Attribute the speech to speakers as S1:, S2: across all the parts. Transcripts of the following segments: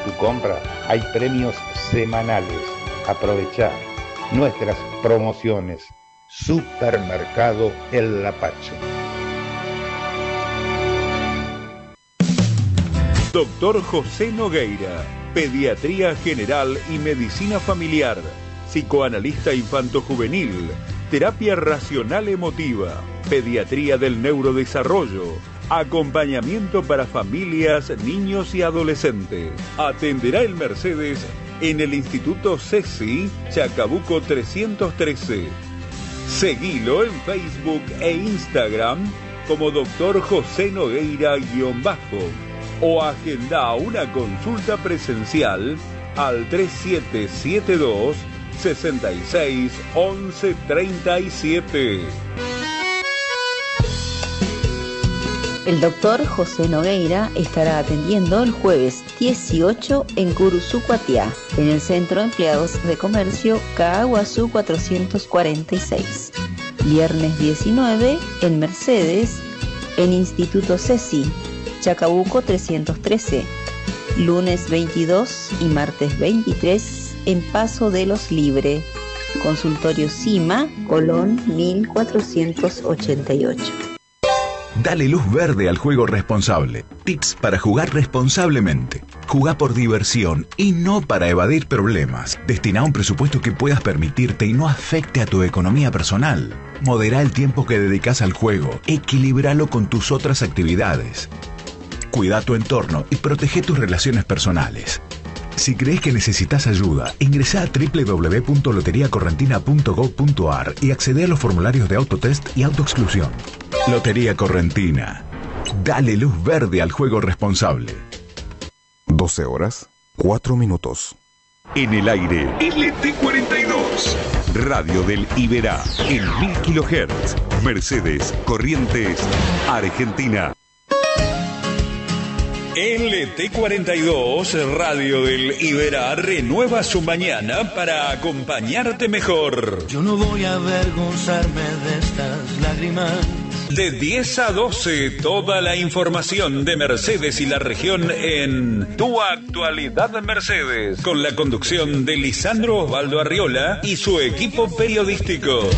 S1: tu compra hay premios semanales. Aprovechá nuestras promociones. Supermercado El Lapacho.
S2: Doctor José Nogueira, Pediatría General y Medicina Familiar, Psicoanalista Infanto-Juvenil, Terapia Racional Emotiva, Pediatría del Neurodesarrollo, Acompañamiento para familias, niños y adolescentes. Atenderá el Mercedes en el Instituto CECI, Chacabuco 313. Seguilo en Facebook e Instagram como Dr. José Nogueira-, o agenda una consulta presencial al 3772 66 11 37.
S3: El doctor José Nogueira estará atendiendo el jueves 18 en Curuzucuatiá, en el Centro de Empleados de Comercio Caaguazú 446. Viernes 19 en Mercedes, en Instituto CECI, Chacabuco 313. Lunes 22 y martes 23 en Paso de los Libre. Consultorio CIMA, Colón 1488.
S4: Dale luz verde al juego responsable. Tips para jugar responsablemente. Jugá por diversión y no para evadir problemas. Destina un presupuesto que puedas permitirte y no afecte a tu economía personal. Modera el tiempo que dedicas al juego. Equilíbralo con tus otras actividades. Cuida tu entorno y protege tus relaciones personales. Si crees que necesitas ayuda, ingresa a www.loteriacorrentina.gov.ar y accede a los formularios de autotest y autoexclusión. Lotería Correntina. Dale luz verde al juego responsable.
S5: 12 horas, 4 minutos.
S2: En el aire, LT42. Radio del Iberá, en 1000 kHz. Mercedes, Corrientes, Argentina. LT42, Radio del Iberá, renueva su mañana para acompañarte mejor.
S6: Yo no voy a avergonzarme de estas lágrimas.
S2: De 10 a 12, toda la información de Mercedes y la región en Tu Actualidad Mercedes, con la conducción de Lisandro Osvaldo Arriola y su equipo periodístico.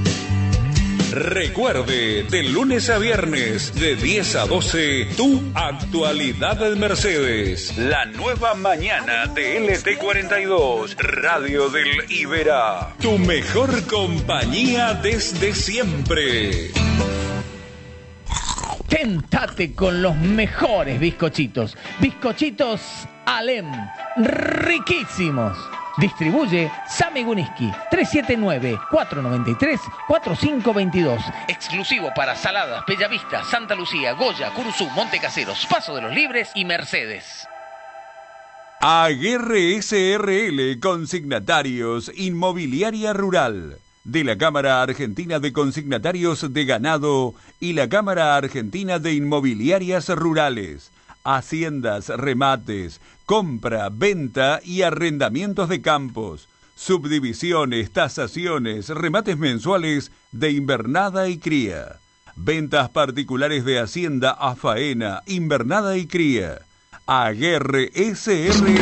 S2: Recuerde, de lunes a viernes, de 10 a 12, Tu Actualidad Mercedes. La nueva mañana de LT42, Radio del Iberá. Tu mejor compañía desde siempre.
S7: Tentate con los mejores bizcochitos. Bizcochitos Alem. Riquísimos. Distribuye Sami Guniski, 379-493-4522. Exclusivo para Saladas, Bellavista, Santa Lucía, Goya, Curuzú, Montecaseros, Paso de los Libres y Mercedes.
S2: Aguerre SRL, Consignatarios, Inmobiliaria Rural. De la Cámara Argentina de Consignatarios de Ganado y la Cámara Argentina de Inmobiliarias Rurales. Haciendas, remates, compra, venta y arrendamientos de campos, subdivisiones, tasaciones, remates mensuales de invernada y cría, ventas particulares de hacienda a faena, invernada y cría. Aguerre SR.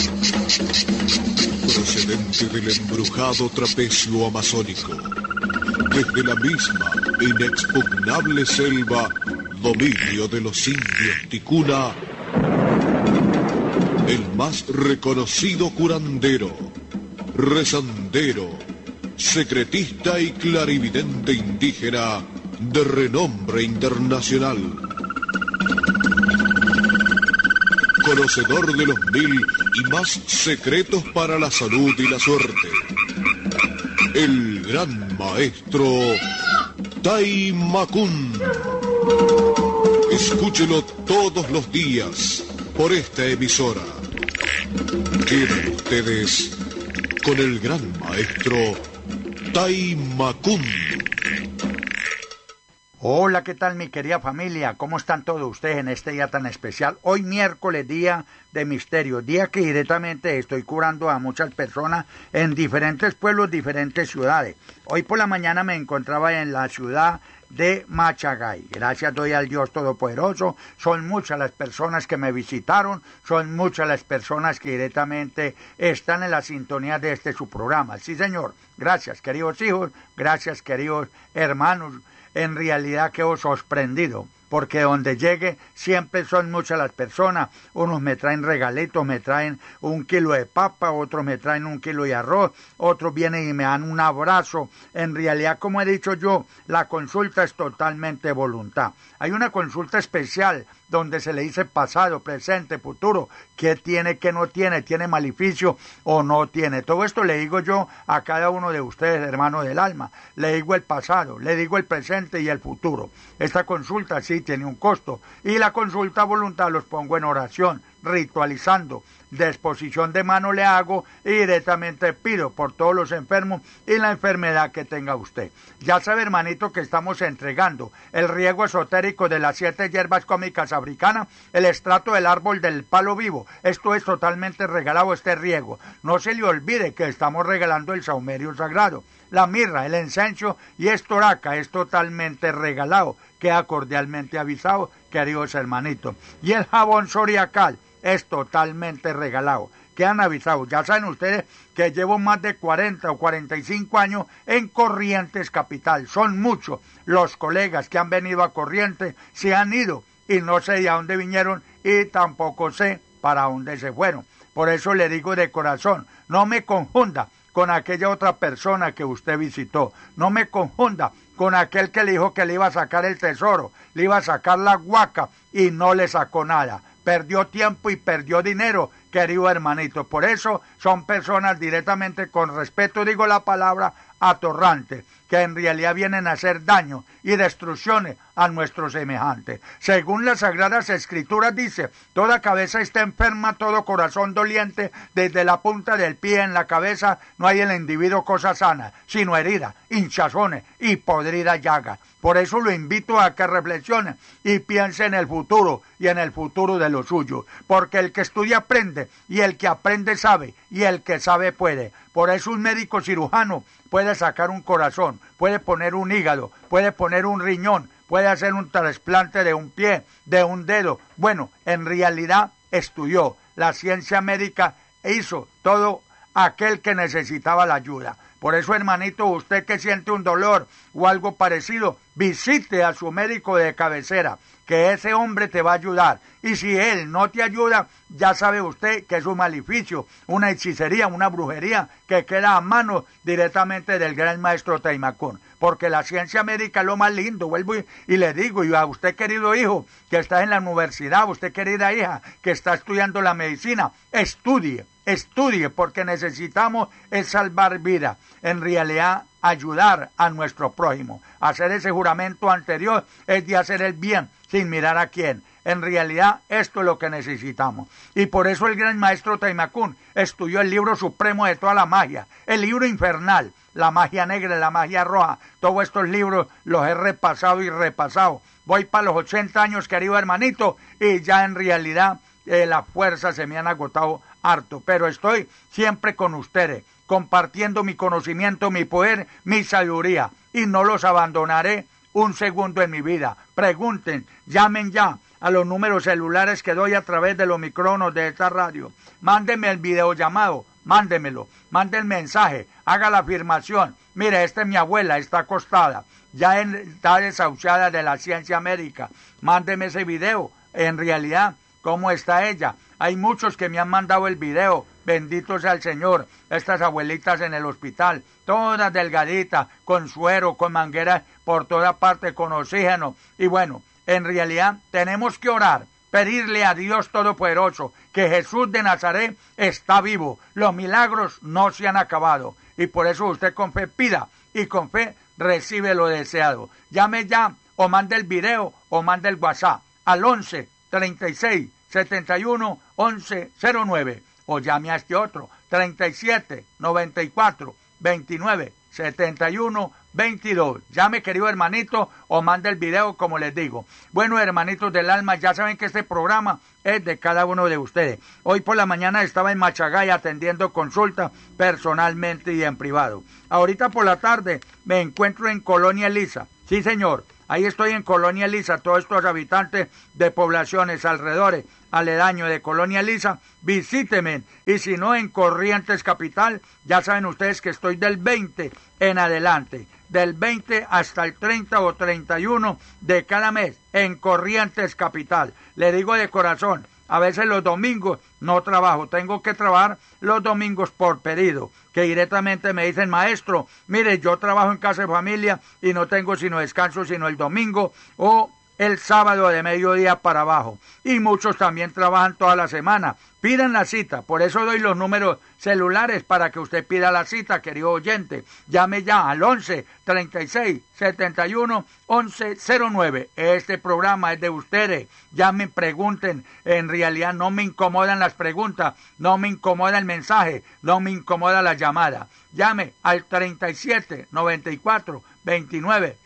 S8: Procedente del embrujado trapecio amazónico, desde la misma inexpugnable selva, dominio de los indios ticuna, el más reconocido curandero, rezandero, secretista y clarividente indígena de renombre internacional, conocedor de los 1000 y más secretos para la salud y la suerte, el gran maestro Tai Macún. Escúchelo todos los días por esta emisora. Quedan ustedes con el gran maestro Tai Macún.
S9: Hola, ¿qué tal mi querida familia? ¿Cómo están todos ustedes en este día tan especial? Hoy miércoles, día de misterio, día que directamente estoy curando a muchas personas en diferentes pueblos, diferentes ciudades. Hoy por la mañana me encontraba en la ciudad de Machagay. Gracias doy al Dios Todopoderoso. Son muchas las personas que me visitaron, son muchas las personas que directamente están en la sintonía de su programa. Sí, señor. Gracias, queridos hijos. Gracias, queridos hermanos. En realidad quedo sorprendido, porque donde llegue siempre son muchas las personas. Unos me traen regalitos, me traen 1 kilo de papa, otros me traen 1 kilo de arroz, otros vienen y me dan un abrazo. En realidad, como he dicho yo, la consulta es totalmente voluntad. Hay una consulta especial donde se le dice pasado, presente, futuro, qué tiene, qué no tiene, tiene maleficio o no tiene. Todo esto le digo yo a cada uno de ustedes, hermanos del alma. Le digo el pasado, le digo el presente y el futuro. Esta consulta sí tiene un costo y la consulta voluntad los pongo en oración, ritualizando. De exposición de mano le hago y directamente pido por todos los enfermos y la enfermedad que tenga usted. Ya sabe, hermanito, que estamos entregando el riego esotérico de las 7 hierbas cómicas africanas, el extracto del árbol del palo vivo. Esto es totalmente regalado, este riego. No se le olvide que estamos regalando el saumerio sagrado, la mirra, el incienso y estoraca es totalmente regalado. Queda cordialmente avisado, queridos hermanitos. Y el jabón zodiacal es totalmente regalado. Quedan avisados. Ya saben ustedes que llevo más de 40 o 45 años en Corrientes Capital. Son muchos los colegas que han venido a Corrientes, se han ido y no sé de dónde vinieron y tampoco sé para dónde se fueron. Por eso le digo de corazón, no me confunda con aquella otra persona que usted visitó. No me confunda con aquel que le dijo que le iba a sacar el tesoro, le iba a sacar la huaca y no le sacó nada. Perdió tiempo y perdió dinero, querido hermanito. Por eso son personas directamente, con respeto digo la palabra, atorrantes, que en realidad vienen a hacer daño y destrucciones a nuestros semejantes. Según las Sagradas Escrituras dice, toda cabeza está enferma, todo corazón doliente, desde la punta del pie en la cabeza no hay en el individuo cosa sana, sino herida, hinchazones y podrida llaga. Por eso lo invito a que reflexione y piense en el futuro y en el futuro de los suyos, porque el que estudia aprende y el que aprende sabe y el que sabe puede. Por eso un médico cirujano puede sacar un corazón, puede poner un hígado, puede poner un riñón, puede hacer un trasplante de un pie, de un dedo. Bueno, en realidad estudió. La ciencia médica hizo todo aquel que necesitaba la ayuda. Por eso, hermanito, usted que siente un dolor o algo parecido, visite a su médico de cabecera, que ese hombre te va a ayudar. Y si él no te ayuda, ya sabe usted que es un maleficio, una hechicería, una brujería que queda a mano directamente del gran maestro Taimacún. Porque la ciencia médica es lo más lindo, vuelvo y le digo, y a usted querido hijo que está en la universidad, a usted querida hija que está estudiando la medicina, estudie, porque necesitamos es salvar vida, en realidad ayudar a nuestro prójimo. Hacer ese juramento anterior es de hacer el bien sin mirar a quién. En realidad esto es lo que necesitamos. Y por eso el gran maestro Taimacún estudió el libro supremo de toda la magia, el libro infernal, la magia negra, la magia roja. Todos estos libros los he repasado y repasado. Voy para los 80 años, querido hermanito, y ya en realidad las fuerzas se me han agotado harto. Pero estoy siempre con ustedes, compartiendo mi conocimiento, mi poder, mi sabiduría. Y no los abandonaré un segundo en mi vida. Pregunten, llamen ya a los números celulares que doy a través de los micrófonos de esta radio. Mándenme el videollamado, mándemelo, mande el mensaje, haga la afirmación. Mire, esta es mi abuela, está acostada, ya está desahuciada de la ciencia médica. Mándeme ese video, en realidad, ¿cómo está ella? Hay muchos que me han mandado el video, bendito sea el Señor. Estas abuelitas en el hospital, todas delgaditas, con suero, con mangueras por toda parte, con oxígeno. Y bueno, en realidad tenemos que orar, pedirle a Dios Todopoderoso que Jesús de Nazaret está vivo. Los milagros no se han acabado. Y por eso usted con fe pida y con fe recibe lo deseado. Llame ya o mande el video o mande el WhatsApp al 11 36 71 11 09 o llame a este otro 37 94 29 71 22. Llame, querido hermanito, o mande el video, como les digo. Bueno, hermanitos del alma, ya saben que este programa es de cada uno de ustedes. Hoy por la mañana estaba en Machagay atendiendo consulta personalmente y en privado. Ahorita por la tarde me encuentro en Colonia Elisa. Sí, señor. Ahí estoy en Colonia Elisa, todos estos habitantes de poblaciones alrededores, aledaño de Colonia Elisa, visíteme. Y si no, en Corrientes Capital, ya saben ustedes que estoy del 20 en adelante, del 20 hasta el 30 o 31 de cada mes, en Corrientes Capital. Le digo de corazón, a veces los domingos no trabajo, tengo que trabajar los domingos por pedido, que directamente me dicen, maestro, mire, yo trabajo en casa de familia y no tengo sino descanso sino el domingo o el sábado de mediodía para abajo. Y muchos también trabajan toda la semana. Pidan la cita, por eso doy los números celulares para que usted pida la cita, querido oyente. Llame ya al 11 36 71 11 09. Este programa es de ustedes. Llamen, pregunten. En realidad no me incomodan las preguntas, no me incomoda el mensaje, no me incomoda la llamada. Llame al 37 94 29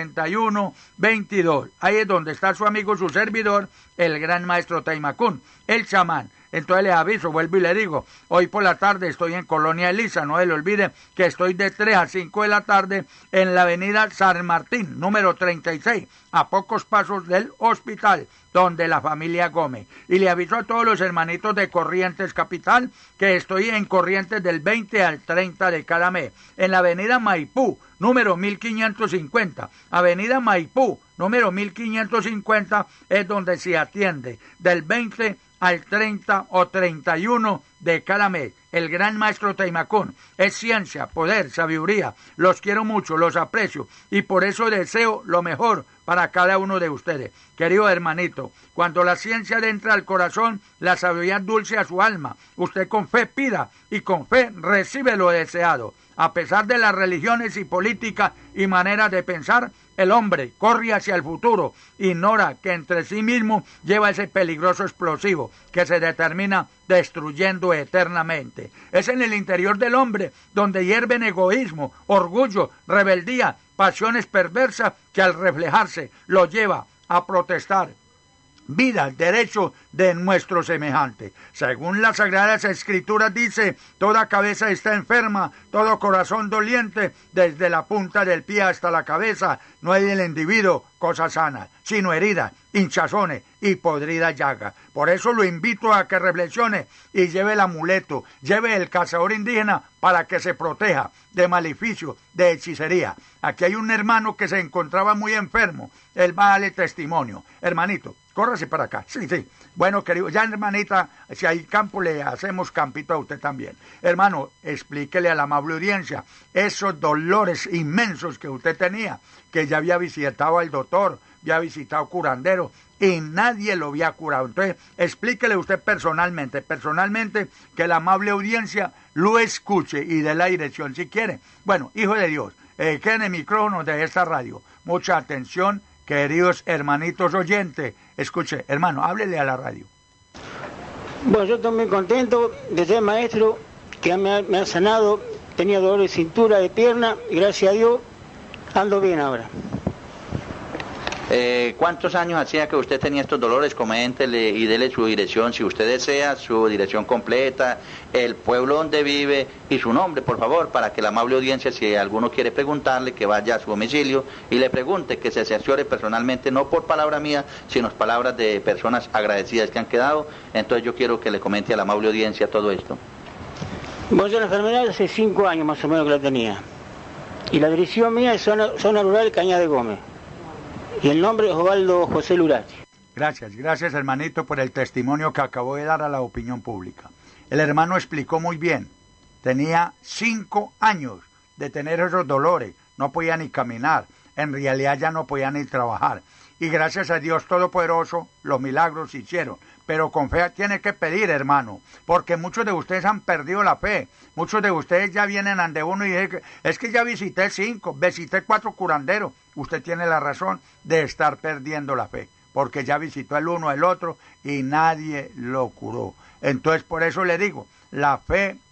S9: 71 22. Ahí es donde está su amigo, su servidor, el gran maestro Taimacún, el chamán. Entonces les aviso, vuelvo y le digo, hoy por la tarde estoy en Colonia Elisa, no se le olvide que estoy de 3 a 5 de la tarde en la avenida San Martín, número 36, a pocos pasos del hospital, donde la familia Gómez. Y le aviso a todos los hermanitos de Corrientes Capital que estoy en Corrientes del 20 al 30 de cada mes, en la avenida Maipú, número 1550, avenida Maipú, número 1550, es donde se atiende del 20 al 30 o 31 de cada mes. El gran maestro Taimacún es ciencia, poder, sabiduría. Los quiero mucho, los aprecio y por eso deseo lo mejor para cada uno de ustedes. Querido hermanito, cuando la ciencia entra al corazón, la sabiduría dulce a su alma. Usted con fe pida y con fe recibe lo deseado. A pesar de las religiones y políticas y maneras de pensar, el hombre corre hacia el futuro, ignora que entre sí mismo lleva ese peligroso explosivo que se determina destruyendo eternamente. Es en el interior del hombre donde hierven egoísmo, orgullo, rebeldía, pasiones perversas que al reflejarse lo lleva a protestar vida, el derecho de nuestro semejante. Según las Sagradas Escrituras dice, toda cabeza está enferma, todo corazón doliente, desde la punta del pie hasta la cabeza, no hay del individuo cosa sana, sino herida, hinchazones y podrida llaga. Por eso lo invito a que reflexione y lleve el amuleto, lleve el cazador indígena para que se proteja de maleficio, de hechicería. Aquí hay un hermano que se encontraba muy enfermo, él va a darle testimonio. Hermanito, córrase para acá. Sí. Bueno, querido, ya hermanita, si hay campo, le hacemos campito a usted también. Hermano, explíquele a la amable audiencia esos dolores inmensos que usted tenía, que ya había visitado al doctor, ya había visitado curandero, y nadie lo había curado. Entonces, explíquele usted personalmente, que la amable audiencia lo escuche y dé la dirección si quiere. Bueno, hijo de Dios, queda en el micrófono de esta radio. Mucha atención, queridos hermanitos oyentes. Escuche, hermano, háblele a la radio.
S10: Bueno, yo estoy muy contento de ser maestro, que me ha sanado. Tenía dolor de cintura, de pierna, y gracias a Dios ando bien ahora.
S11: ¿Cuántos años hacía que usted tenía estos dolores? Coméntele y dele su dirección, si usted desea, su dirección completa, el pueblo donde vive y su nombre, por favor, para que la amable audiencia, si alguno quiere preguntarle, que vaya a su domicilio y le pregunte, que se asesore personalmente, no por palabra mía, sino palabras de personas agradecidas que han quedado. Entonces yo quiero que le comente a la amable audiencia todo esto.
S10: Bueno, yo la enfermedad hace 5 años más o menos que la tenía. Y la dirección mía es zona rural Cañada de Gómez. Y el nombre es Osvaldo José Lurati.
S9: Gracias hermanito por el testimonio que acabó de dar a la opinión pública. El hermano explicó muy bien. Tenía 5 años de tener esos dolores. No podía ni caminar. En realidad ya no podía ni trabajar. Y gracias a Dios Todopoderoso, los milagros se hicieron. Pero con fe tiene que pedir, hermano, porque muchos de ustedes han perdido la fe. Muchos de ustedes ya vienen ante uno y dicen, es que ya visité 4 curanderos. Usted tiene la razón de estar perdiendo la fe, porque ya visitó el uno, el otro, y nadie lo curó. Entonces, por eso le digo, la fe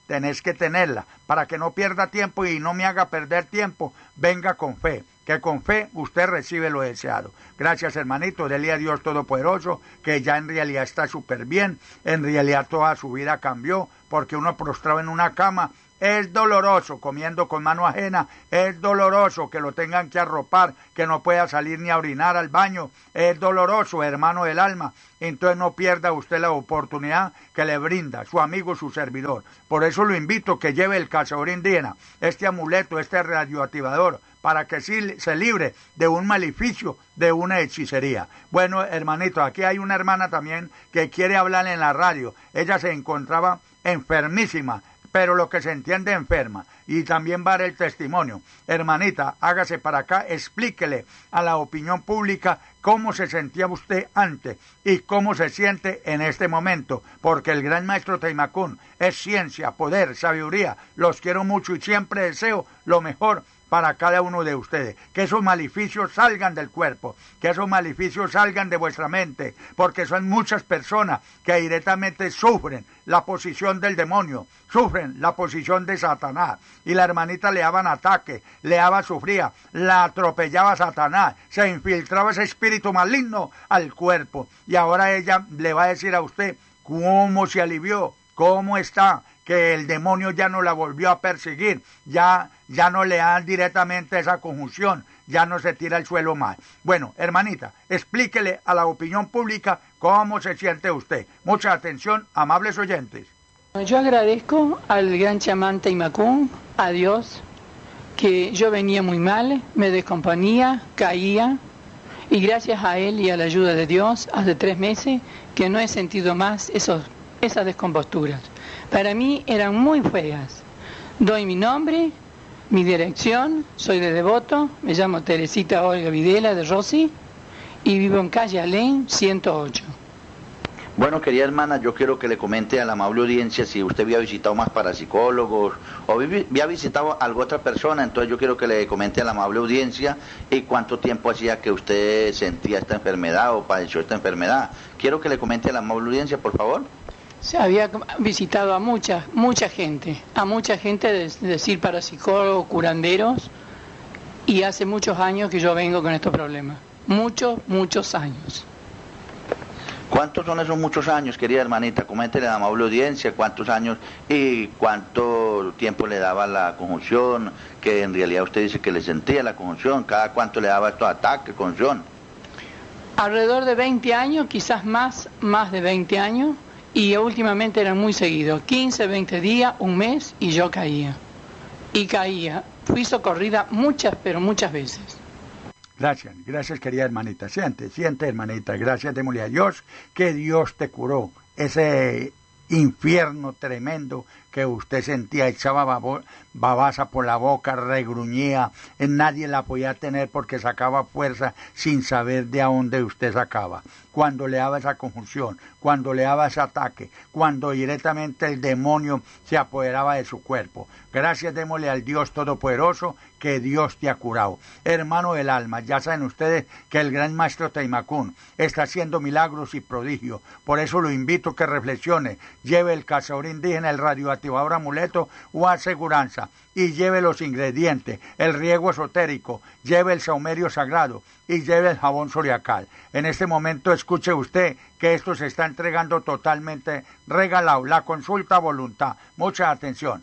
S9: tenés que tenerla. Para que no pierda tiempo y no me haga perder tiempo, venga con fe, que con fe usted recibe lo deseado. Gracias, hermanito, dele a Dios Todopoderoso, que ya en realidad está súper bien, en realidad toda su vida cambió, porque uno prostrado en una cama es doloroso, comiendo con mano ajena, es doloroso que lo tengan que arropar, que no pueda salir ni a orinar al baño, es doloroso, hermano del alma. Entonces no pierda usted la oportunidad que le brinda su amigo, su servidor. Por eso lo invito que lleve el cazador indígena, este amuleto, este radioactivador, para que se libre de un maleficio, de una hechicería. Bueno, hermanito, aquí hay una hermana también que quiere hablar en la radio. Ella se encontraba enfermísima, pero lo que se entiende enferma, y también va a dar el testimonio. Hermanita, hágase para acá, explíquele a la opinión pública cómo se sentía usted antes y cómo se siente en este momento, porque el gran maestro Taimacún es ciencia, poder, sabiduría. Los quiero mucho y siempre deseo lo mejor para cada uno de ustedes, que esos maleficios salgan del cuerpo, que esos maleficios salgan de vuestra mente, porque son muchas personas que directamente sufren la posición del demonio, sufren la posición de Satanás, y la hermanita le daban ataque, le daba sufría, la atropellaba Satanás, se infiltraba ese espíritu maligno al cuerpo, y ahora ella le va a decir a usted cómo se alivió, cómo está, que el demonio ya no la volvió a perseguir, ya no le dan directamente esa conjunción, ya no se tira al suelo más. Bueno, hermanita, explíquele a la opinión pública cómo se siente usted. Mucha atención, amables oyentes.
S12: Yo agradezco al gran chamán Taimacún, a Dios, que yo venía muy mal, me descomponía, caía, y gracias a él y a la ayuda de Dios, hace 3 meses que no he sentido más esas descomposturas. Para mí eran muy feas. Doy mi nombre, mi dirección, soy de Devoto, me llamo Teresita Olga Videla de Rossi y vivo en calle Alén 108.
S11: Bueno, querida hermana, yo quiero que le comente a la amable audiencia si usted había visitado más parapsicólogos o había visitado a alguna otra persona. Entonces yo quiero que le comente a la amable audiencia y cuánto tiempo hacía que usted sentía esta enfermedad o padeció esta enfermedad. Quiero que le comente a la amable audiencia, por favor.
S12: Se había visitado a mucha gente, de decir parapsicólogos, curanderos, y hace muchos años que yo vengo con estos problemas. Muchos años.
S11: ¿Cuántos son esos muchos años, querida hermanita? Coméntele a la amable audiencia cuántos años y cuánto tiempo le daba la conjunción, que en realidad usted dice que le sentía la conjunción, cada cuánto le daba estos ataques, conjunción.
S12: Alrededor de 20 años, quizás más de 20 años. Y últimamente eran muy seguidos, 15, 20 días, un mes, y yo caía. Y caía. Fui socorrida pero muchas veces.
S9: Gracias querida hermanita. Siente hermanita. Gracias, démosle a Dios que Dios te curó. Ese infierno tremendo que usted sentía, echaba babasa por la boca, regruñía, nadie la podía tener porque sacaba fuerza sin saber de a dónde usted sacaba. Cuando le daba esa conjunción, cuando le daba ese ataque, cuando directamente el demonio se apoderaba de su cuerpo. Gracias, démosle al Dios Todopoderoso que Dios te ha curado. Hermano del alma, ya saben ustedes que el gran maestro Taimacún está haciendo milagros y prodigios. Por eso lo invito a que reflexione, lleve el cazador indígena, el radioactivador amuleto o aseguranza, y lleve los ingredientes, el riego esotérico, lleve el saumerio sagrado y lleve el jabón zodiacal. En este momento escuche usted que esto se está entregando totalmente regalado, la consulta a voluntad. Mucha atención.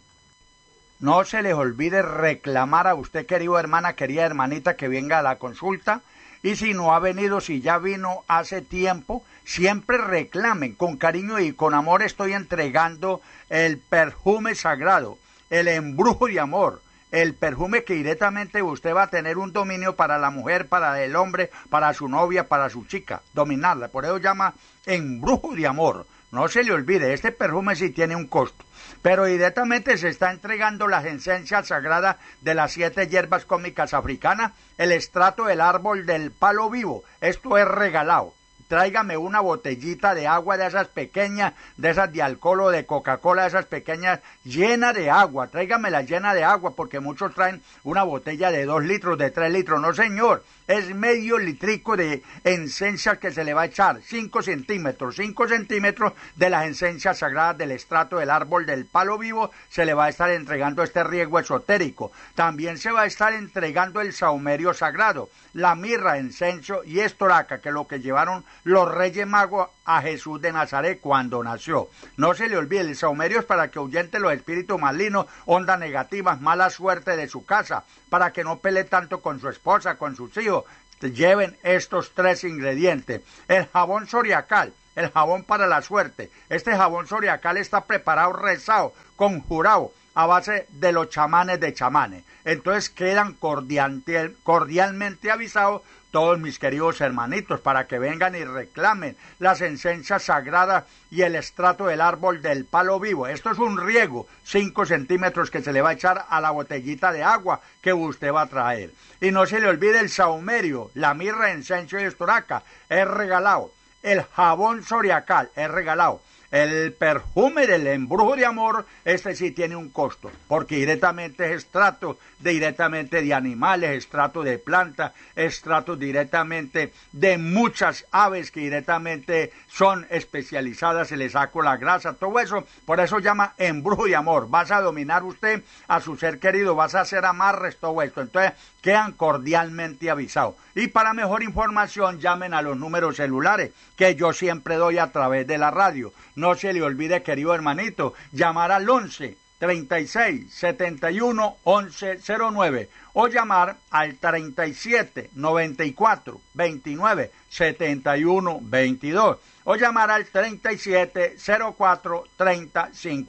S9: No se les olvide reclamar a usted, querido hermana, querida hermanita, que venga a la consulta. Y si no ha venido, si ya vino hace tiempo, siempre reclamen. Con cariño y con amor estoy entregando el perfume sagrado, el embrujo de amor, el perfume que directamente usted va a tener un dominio para la mujer, para el hombre, para su novia, para su chica, dominarla. Por eso llama embrujo de amor. No se le olvide, este perfume sí tiene un costo, pero directamente se está entregando las esencias sagradas de las 7 hierbas cósmicas africanas, el extracto del árbol del palo vivo. Esto es regalado. Tráigame una botellita de agua de esas pequeñas, de esas de alcohol o de Coca-Cola, de esas pequeñas, llena de agua. Tráigamela llena de agua, porque muchos traen una botella de 2 litros, de 3 litros. No, señor. es medio litrico de esencia que se le va a echar, 5 centímetros de las esencias sagradas del estrato del árbol del palo vivo, se le va a estar entregando este riego esotérico. También se va a estar entregando el saumerio sagrado, la mirra, incienso y estoraca, que es lo que llevaron los Reyes Magos a Jesús de Nazaret cuando nació. No se le olvide, el saumerio es para que ahuyente los espíritus malignos, ondas negativas, mala suerte de su casa, para que no pelee tanto con su esposa, con sus hijos. Lleven estos 3 ingredientes. El jabón zodiacal, el jabón para la suerte. Este jabón zodiacal está preparado, rezado, conjurado a base de los chamanes de chamanes. Entonces quedan cordialmente avisados todos mis queridos hermanitos, para que vengan y reclamen las esencias sagradas y el estrato del árbol del palo vivo. Esto es un riego, 5 centímetros que se le va a echar a la botellita de agua que usted va a traer. Y no se le olvide el saumerio, la mirra, incienso y estoraca, es regalado. El jabón zodiacal es regalado. El perfume del embrujo de amor, este sí tiene un costo, porque directamente es extracto directamente de animales, extracto de plantas, extracto directamente de muchas aves que directamente son especializadas, se le saca la grasa, todo eso, por eso llama embrujo de amor. Vas a dominar usted a su ser querido, vas a hacer amarres, todo esto, entonces quedan cordialmente avisados. Y para mejor información llamen a los números celulares que yo siempre doy a través de la radio. No se le olvide, querido hermanito, llamar al 11 36 71 11 09 o llamar al 37 94 29 71 22 o llamar al 37 04 30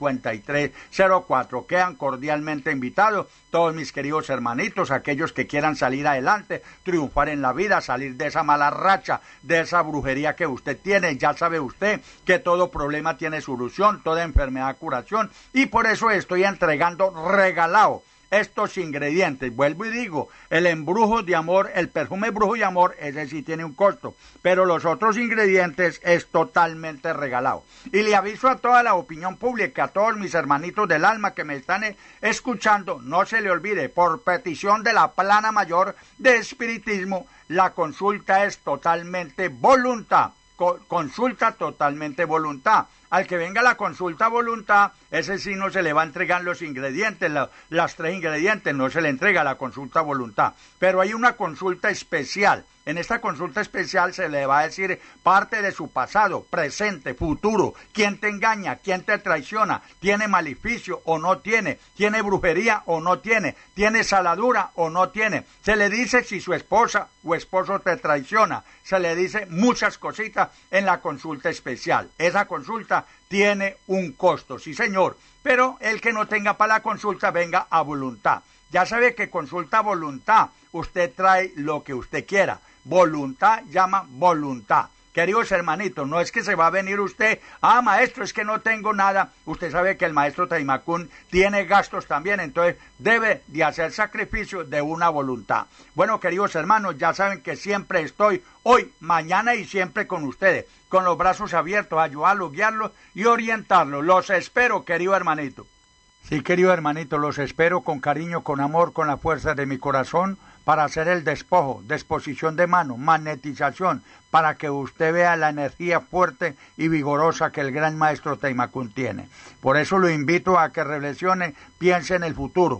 S9: 53 04. Quedan cordialmente invitados todos mis queridos hermanitos, aquellos que quieran salir adelante, triunfar en la vida, salir de esa mala racha, de esa brujería que usted tiene. Ya sabe usted que todo problema tiene solución, toda enfermedad curación, y por eso estoy entregando regalado estos ingredientes. Vuelvo y digo, el embrujo de amor, el perfume brujo de amor, ese sí tiene un costo, pero los otros ingredientes es totalmente regalado. Y le aviso a toda la opinión pública, a todos mis hermanitos del alma que me están escuchando, no se le olvide, por petición de la plana mayor de espiritismo, la consulta es totalmente voluntad. Consulta totalmente voluntad. Al que venga la consulta voluntad, ese sí no se le va a entregar los ingredientes, las 3 ingredientes, no se le entrega la consulta voluntad. Pero hay una consulta especial. En esta consulta especial se le va a decir parte de su pasado, presente, futuro, quién te engaña, quién te traiciona, tiene maleficio o no tiene brujería o no tiene saladura o no tiene. Se le dice si su esposa o esposo te traiciona, se le dice muchas cositas en la consulta especial. Esa consulta tiene un costo, sí señor, pero el que no tenga para la consulta venga a voluntad. Ya sabe que consulta voluntad, usted trae lo que usted quiera. Voluntad llama voluntad. Queridos hermanitos, no es que se va a venir usted, maestro, es que no tengo nada. Usted sabe que el maestro Taimacún tiene gastos también, entonces debe de hacer sacrificio de una voluntad. Bueno, queridos hermanos, ya saben que siempre estoy hoy, mañana y siempre con ustedes, con los brazos abiertos, ayudarlos, guiarlos y orientarlos. Los espero, querido hermanito. Sí, querido hermanito, los espero con cariño, con amor, con la fuerza de mi corazón, para hacer el despojo, disposición de mano, magnetización, para que usted vea la energía fuerte y vigorosa que el gran maestro Taimacún tiene. Por eso lo invito a que reflexione, piense en el futuro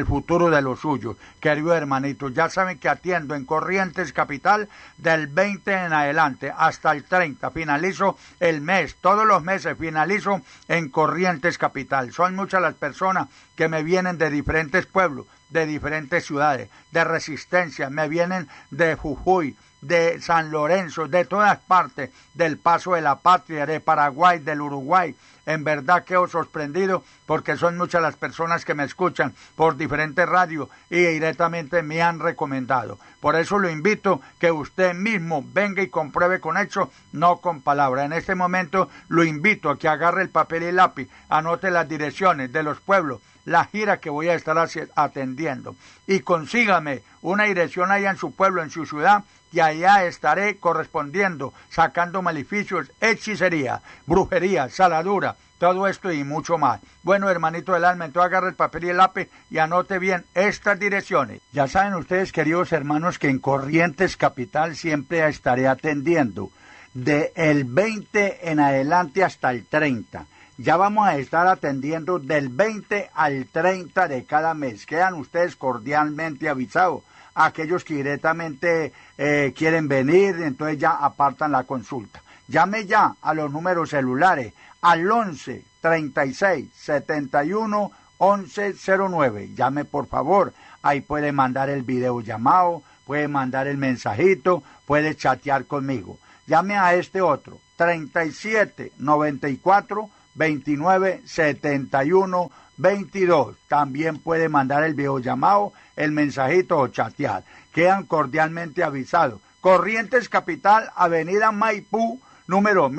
S9: de los suyos. Queridos hermanitos, ya saben que atiendo en Corrientes Capital del 20 en adelante hasta el 30. Finalizo el mes, todos los meses finalizo en Corrientes Capital. Son muchas las personas que me vienen de diferentes pueblos, de diferentes ciudades, de Resistencia, me vienen de Jujuy, de San Lorenzo, de todas partes, del Paso de la Patria, de Paraguay, del Uruguay. En verdad quedo sorprendido porque son muchas las personas que me escuchan por diferentes radios y directamente me han recomendado. Por eso lo invito que usted mismo venga y compruebe con hechos, no con palabras. En este momento lo invito a que agarre el papel y lápiz, anote las direcciones de los pueblos, la gira que voy a estar atendiendo. Y consígame una dirección allá en su pueblo, en su ciudad, y allá estaré correspondiendo, sacando maleficios, hechicería, brujería, saladura, todo esto y mucho más. Bueno, hermanito del alma, entonces agarre el papel y el lápiz y anote bien estas direcciones. Ya saben ustedes, queridos hermanos, que en Corrientes Capital siempre estaré atendiendo del 20 en adelante hasta el 30. Ya vamos a estar atendiendo del 20 al 30 de cada mes. Quedan ustedes cordialmente avisados. Aquellos que directamente quieren venir, entonces ya apartan la consulta. Llame ya a los números celulares al 11 36 71 11 09. Llame por favor, ahí puede mandar el video llamado, puede mandar el mensajito, puede chatear conmigo. Llame a este otro, 37 94 29 71 22. También puede mandar el video llamado, el mensajito o chatear. Quedan cordialmente avisados. Corrientes Capital, Avenida Maipú, número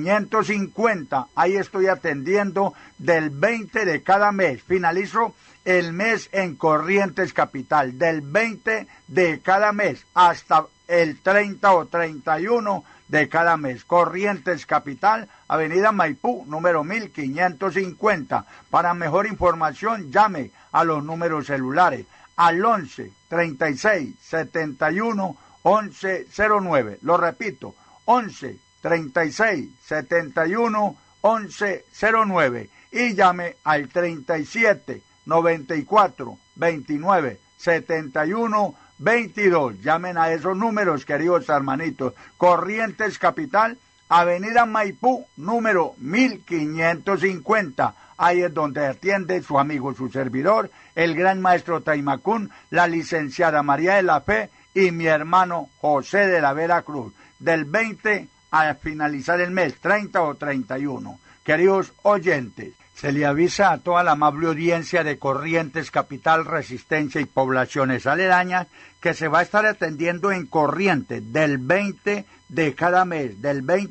S9: 1550. Ahí estoy atendiendo del 20 de cada mes. Finalizo el mes en Corrientes Capital, del 20 de cada mes hasta el 30 o 31 de cada mes. Corrientes Capital, Avenida Maipú, número 1550. Para mejor información, llame a los números celulares al 11 36 71 11 09. Lo repito, 11 36 71 11 09. Y llame al 37 94 29 71 22. Llamen a esos números, queridos hermanitos. Corrientes Capital, Avenida Maipú, número 1550. Ahí es donde atiende su amigo, su servidor, el gran maestro Taimacún, la licenciada María de la Fe y mi hermano José de la Vera Cruz. Del 20 a finalizar el mes, 30 o 31. Queridos oyentes, se le avisa a toda la amable audiencia de Corrientes Capital, Resistencia y poblaciones aledañas que se va a estar atendiendo en Corrientes del 20 de cada mes,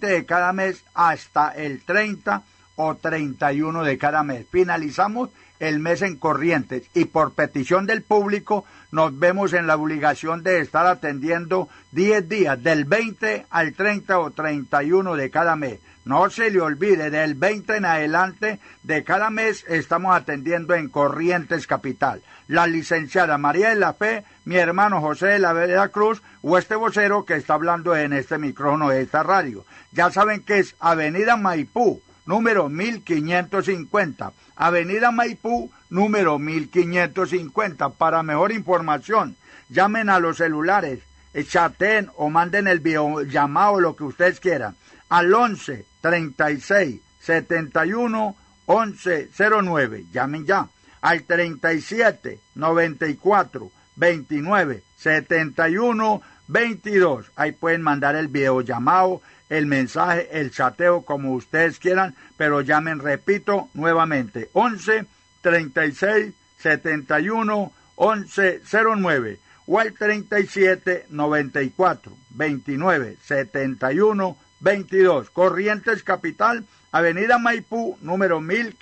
S9: hasta el 30 o 31 de cada mes. Finalizamos el mes en Corrientes y por petición del público nos vemos en la obligación de estar atendiendo 10 días, del 20 al 30 o 31 de cada mes. No se le olvide, del 20 en adelante de cada mes estamos atendiendo en Corrientes Capital. La licenciada María de la Fe, mi hermano José de la Vera Cruz, o este vocero que está hablando en este micrófono de esta radio. Ya saben que es Avenida Maipú, número 1550. Avenida Maipú, número 1550. Para mejor información, llamen a los celulares, chaten o manden el videollamado, lo que ustedes quieran, al 11 36 71 11 09. Llamen ya al 37 94 29 71 22. Ahí pueden mandar el videollamado, el mensaje, el chateo, como ustedes quieran, pero llamen, repito, nuevamente, 11 36 71 11 09 o al 37 94 29 71 22. Corrientes Capital, Avenida Maipú, número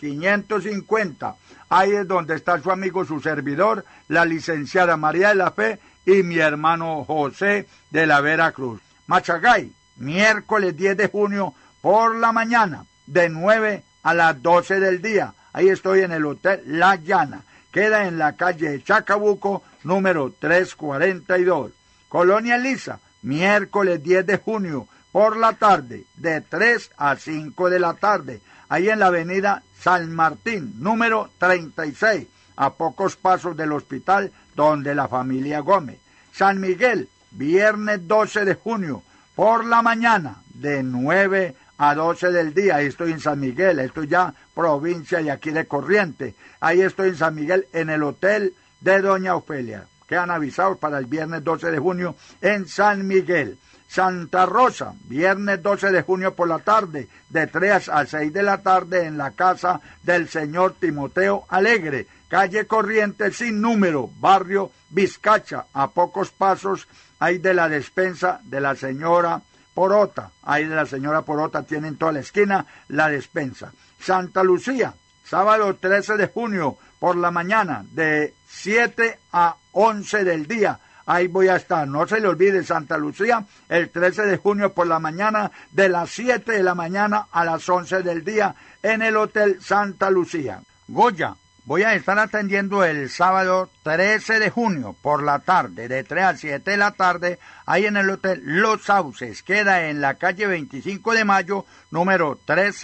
S9: 1550. Ahí es donde está su amigo, su servidor, la licenciada María de la Fe y mi hermano José de la Vera Cruz. Machagay, miércoles 10 de junio por la mañana, de 9 a las 12 del día. Ahí estoy en el Hotel La Llana. Queda en la calle Chacabuco, número 342. Colonia Elisa, miércoles 10 de junio por la tarde, de 3 a 5 de la tarde. Ahí en la avenida San Martín, número 36, a pocos pasos del hospital donde la familia Gómez. San Miguel, viernes 12 de junio por la mañana, de 9 a 12 del día. Ahí estoy en San Miguel, estoy ya provincia y aquí de Corrientes. Ahí estoy en San Miguel, en el hotel de Doña Ofelia. Quedan avisados para el viernes 12 de junio en San Miguel. Santa Rosa, viernes 12 de junio por la tarde, de 3 a 6 de la tarde en la casa del señor Timoteo Alegre, calle Corrientes sin número, barrio Vizcacha, a pocos pasos ahí de la despensa de la señora Porota. Ahí de la señora Porota tienen toda la esquina la despensa. Santa Lucía, sábado 13 de junio por la mañana de 7 a 11 del día. Ahí voy a estar. No se le olvide, Santa Lucía, el 13 de junio por la mañana de las 7 de la mañana a las 11 del día en el Hotel Santa Lucía. Goya, voy a estar atendiendo el sábado 13 de junio por la tarde, de 3 a 7 de la tarde, ahí en el Hotel Los Sauces. Queda en la calle 25 de Mayo, número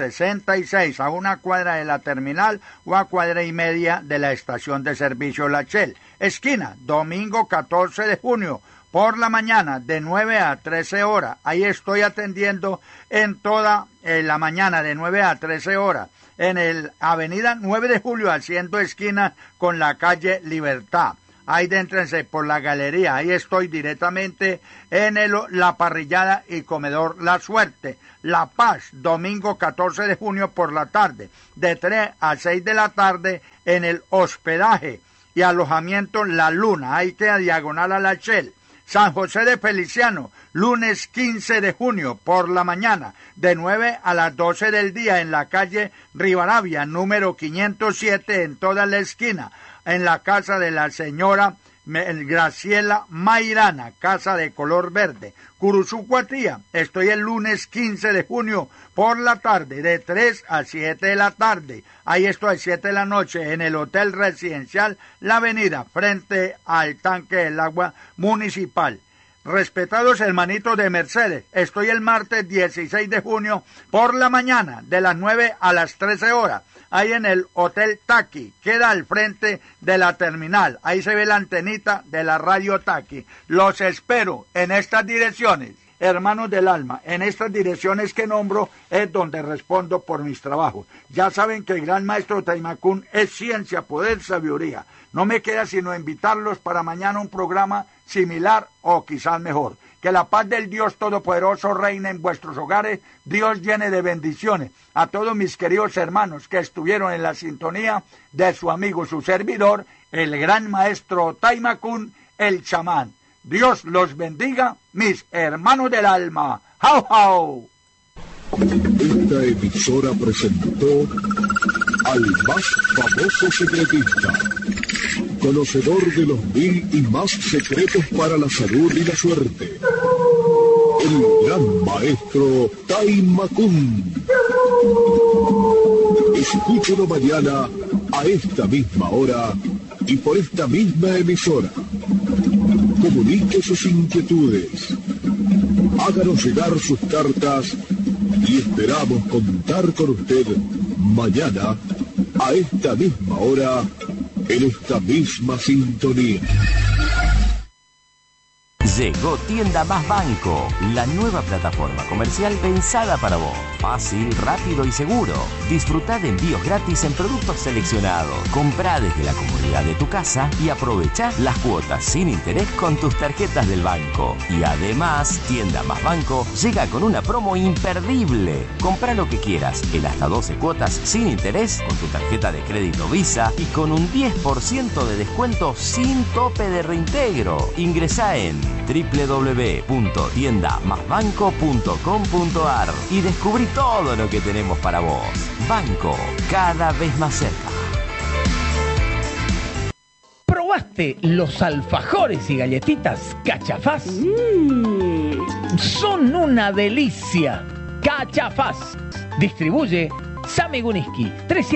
S9: 366, a una cuadra de la terminal o a cuadra y media de la estación de servicio La Shell. Esquina, domingo 14 de junio, por la mañana, de 9 a 13 horas. Ahí estoy atendiendo en toda la mañana, de 9 a 13 horas. En el avenida 9 de julio, haciendo esquina con la calle Libertad. Ahí déntrense por la galería, ahí estoy directamente en la parrillada y comedor La Suerte. La Paz, domingo 14 de junio por la tarde, de 3 a 6 de la tarde en el hospedaje y alojamiento La Luna, ahí queda diagonal a La Shell. San José de Feliciano, lunes 15 de junio por la mañana, de 9 a las 12 del día en la calle Rivadavia, número 507, en toda la esquina, en la casa de la señora Graciela Mairana, casa de color verde. Curuzú, Cuatía, estoy el lunes 15 de junio por la tarde, de 3 a 7 de la tarde. Ahí estoy a 7 de la noche en el Hotel Residencial La Avenida, frente al tanque del agua municipal. Respetados hermanitos de Mercedes, estoy el martes 16 de junio por la mañana, de las 9 a las 13 horas. Ahí en el Hotel Taqui, queda al frente de la terminal. Ahí se ve la antenita de la radio Taqui. Los espero en estas direcciones, hermanos del alma. En estas direcciones que nombro es donde respondo por mis trabajos. Ya saben que el gran maestro Taimacún es ciencia, poder, sabiduría. No me queda sino invitarlos para mañana un programa similar o quizás mejor. Que la paz del Dios Todopoderoso reine en vuestros hogares, Dios llene de bendiciones a todos mis queridos hermanos que estuvieron en la sintonía de su amigo, su servidor, el gran maestro Taimacún, el chamán. Dios los bendiga, mis hermanos del alma. ¡Jau, jau!
S8: Esta emisora presentó al más famoso secretista, conocedor de los 1000 y más secretos para la salud y la suerte, el gran maestro Taimacún. Escúchelo mañana a esta misma hora y por esta misma emisora. Comunique sus inquietudes, háganos llegar sus cartas y esperamos contar con usted mañana a esta misma hora en esta misma sintonía.
S13: Llegó Tienda Más Banco, la nueva plataforma comercial pensada para vos. Fácil, rápido y seguro. Disfrutá de envíos gratis en productos seleccionados. Comprá desde la comodidad de tu casa y aprovechá las cuotas sin interés con tus tarjetas del banco. Y además, Tienda Más Banco llega con una promo imperdible. Comprá lo que quieras en hasta 12 cuotas sin interés con tu tarjeta de crédito Visa y con un 10% de descuento sin tope de reintegro. Ingresá en www.tiendamasbanco.com.ar y descubrí todo lo que tenemos para vos. Banco, cada vez más cerca.
S7: ¿Probaste los alfajores y galletitas Cachafaz? Son una delicia. Cachafaz. Distribuye Sami Guniski,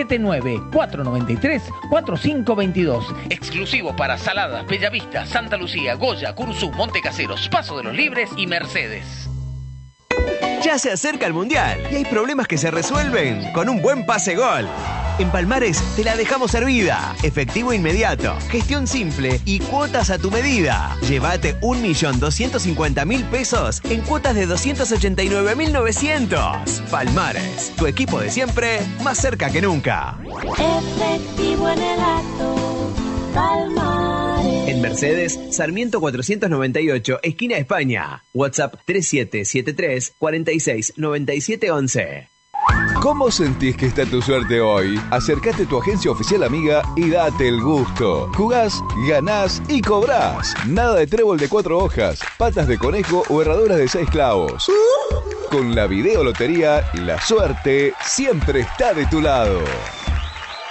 S7: 379-493-4522. Exclusivo para Saladas, Bellavista, Santa Lucía, Goya, Curuzú, Montecaseros, Paso de los Libres y Mercedes.
S14: Ya se acerca el Mundial y hay problemas que se resuelven con un buen pase gol. En Palmares te la dejamos servida. Efectivo inmediato, gestión simple y cuotas a tu medida. Llévate 1.250.000 pesos en cuotas de 289.900. Palmares, tu equipo de siempre, más cerca que nunca.
S15: Efectivo en el acto, Palmares.
S14: En Mercedes, Sarmiento 498, esquina España. WhatsApp 3773 469711.
S16: ¿Cómo sentís que está tu suerte hoy? Acércate a tu agencia oficial amiga y date el gusto. Jugás, ganás y cobrás. Nada de trébol de 4 hojas, patas de conejo o herraduras de 6 clavos. Con la videolotería, la suerte siempre está de tu lado.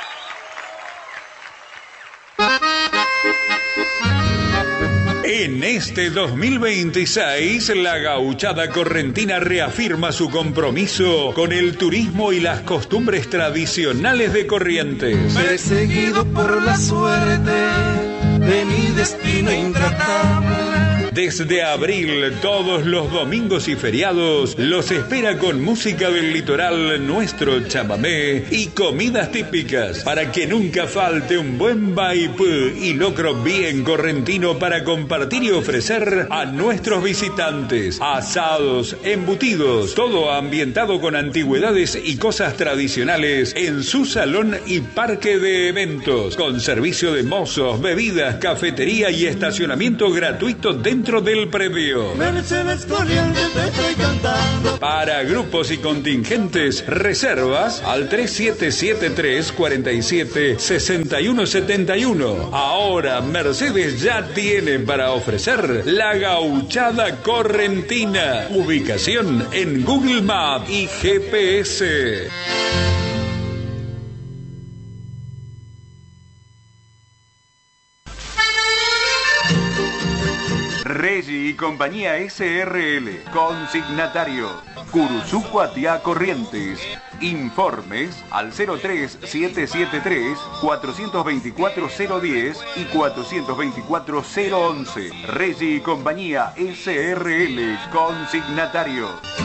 S2: En este 2026, la Gauchada Correntina reafirma su compromiso con el turismo y las costumbres tradicionales de Corrientes.
S6: Perseguido por la suerte de mi destino intratable.
S2: Desde abril, todos los domingos y feriados, los espera con música del litoral, nuestro chamamé y comidas típicas, para que nunca falte un buen vaipú y locro bien correntino para compartir y ofrecer a nuestros visitantes. Asados, embutidos, todo ambientado con antigüedades y cosas tradicionales en su salón y parque de eventos, con servicio de mozos, bebidas, cafetería y estacionamiento gratuito dentro del predio.
S6: Mercedes Corrientes te estoy cantando.
S2: Para grupos y contingentes, reservas al 3773 47 61 71. Ahora Mercedes ya tiene para ofrecer la Gauchada Correntina. Ubicación en Google Maps y GPS. Regi y Compañía SRL, consignatario, Curuzú Cuatiá Corrientes. Informes al 03773 424 010 y 424 011. Regi y Compañía SRL, consignatario.